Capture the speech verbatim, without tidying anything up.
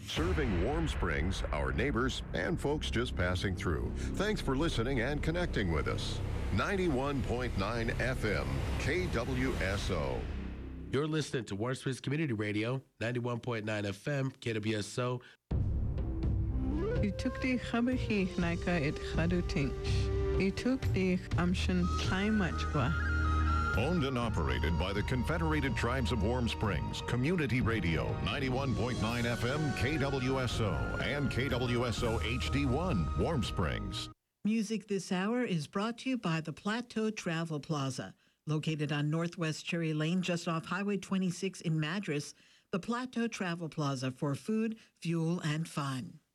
serving Warm Springs, our neighbors, and folks just passing through. Thanks for listening and connecting with us. ninety-one point nine F M, K W S O. You're listening to Warm Springs Community Radio, ninety-one point nine F M, K W S O. U took die gabbegi naika it gadutinch. U took die amshin taimachwa. Owned and operated by the Confederated Tribes of Warm Springs, Community Radio, ninety-one point nine F M, K W S O, and K W S O H D one, Warm Springs. Music this hour is brought to you by the Plateau Travel Plaza. Located on Northwest Cherry Lane, just off Highway twenty-six in Madras, the Plateau Travel Plaza for food, fuel, and fun.